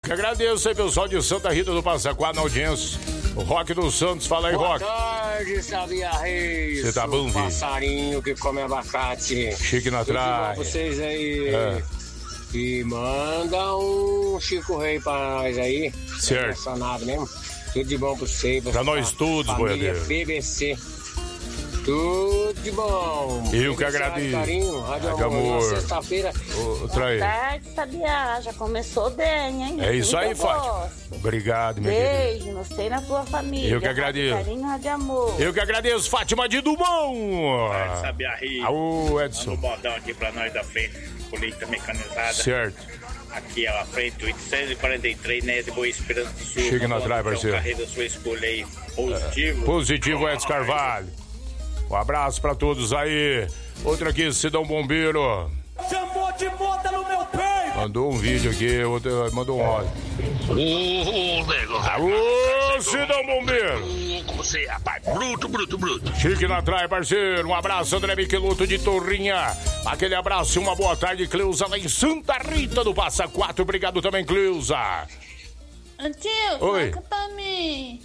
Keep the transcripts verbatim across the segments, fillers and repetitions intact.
Que agradeço aí, pessoal de Santa Rita do Passa Quatro na audiência. O Rock dos Santos, fala aí, Rock. Boa tarde, Sabia Reis. Você tá bom, filho? Passarinho que come abacate. Chique na trás. Vocês aí. É. E manda um Chico Rei pra nós aí. Certo. Emocionado mesmo. Tudo de bom pra vocês. Pra nós todos, boiadeiro. B B C. Tudo de bom. Eu que agradeço. Carinho, Rádio Rádio Amor. Amor. Sexta-feira. Boa tarde, Sabia. Já começou bem, hein? É isso Muito aí, Fátima. Obrigado, minha querida. Beijo, não sei na tua família. Eu que agradeço. Carinho, Rádio Amor. Eu que agradeço, Fátima de Dumont. É, Sabia Rio. Alô, Edson. Manda um modão aqui pra nós da frente, colheita mecanizada. Certo. Aqui, ó, à frente, oitocentos e quarenta e três, né, de Boa Esperança do Sul. Chega na trás, parceiro. Carreira sua escolha aí, positivo. É, positivo, Edson Carvalho. Um abraço pra todos aí. Outro aqui, Cidão Bombeiro. Chamou de moda no meu peito. Mandou um vídeo aqui, outro mandou um áudio. Ô, nego. Alô, Cidão Bombeiro. Como você é, rapaz? Bruto, bruto, bruto. Chique na trás, parceiro. Um abraço, André Miqueluto de Torrinha. Aquele abraço e uma boa tarde, Cleusa, lá em Santa Rita do Passa Quatro. Obrigado também, Cleusa. Tio, oi. toca pra mim.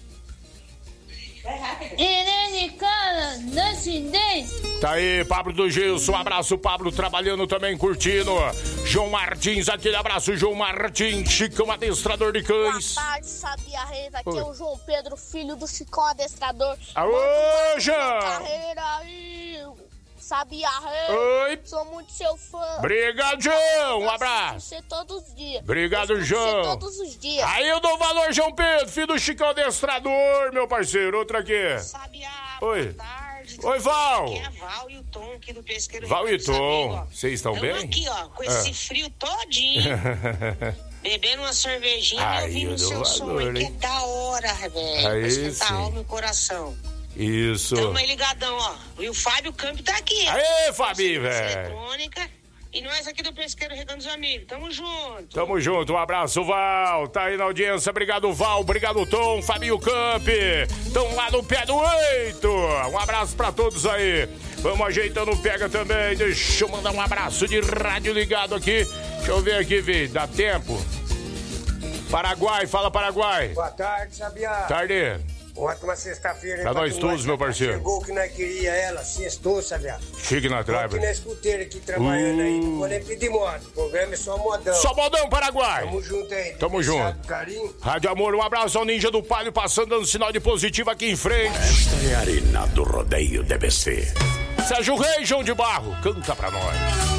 Irene Cara, Dancidez. Tá aí, Pablo do Gilson. Um abraço, Pablo, trabalhando também, curtindo. João Martins, aquele abraço, João Martins. Chicão, adestrador de cães. Boa tarde, Sabia Reis. Aqui oi. é o João Pedro, filho do Chicão Adestrador. Alô, João. Carreira aí. Sabia Reis. Oi. Sou muito seu fã. Obrigado, João. Um abraço. Você todos os dias. Obrigado, João. todos os dias. Aí eu dou valor, João Pedro, filho do Chicão Adestrador, meu parceiro. Outro aqui. Sabia, oi. Boa tarde. Oi, Val. Aqui é a Val e o Tom aqui do Pesqueiro. Val e Tom, vocês estão bem? Estamos aqui, ó, com esse ah. frio todinho. Bebendo uma cervejinha Ai, e ouvindo o seu som valor, aí, que é hein? da hora, velho. Aí Pra esquentar sim. a alma e o coração. Isso. Tamo aí ligadão, ó. E o Fábio Campo tá aqui. Aê, Fabi, velho. Eletrônica. E nós aqui do Pesqueiro Regando os Amigos. Tamo junto. Tamo junto. Um abraço, Val. Tá aí na audiência. Obrigado, Val. Obrigado, Tom. Fabinho Camp. Tão lá no pé do oito. Um abraço pra todos aí. Vamos ajeitando o pega também. Deixa eu mandar um abraço de rádio ligado aqui. Deixa eu ver aqui, Vi. Dá tempo? Paraguai. Fala, Paraguai. Boa tarde, Sabia. Tarde. Ótima sexta-feira. Pra nós todos, meu parceiro. Chegou que nós queria ela, sextou, Sabia. Chique na Tô trave. aqui na escuteira aqui trabalhando Uh. aí. Não vou nem pedir moto. O programa é só modão. Só modão, Paraguai. Tamo junto aí. Tamo junto. Carinho. Rádio Amor, um abraço ao Ninja do Palio passando dando sinal de positivo aqui em frente. Esta é a Arena do Rodeio D B C. Sérgio Reis, João de Barro, canta pra nós.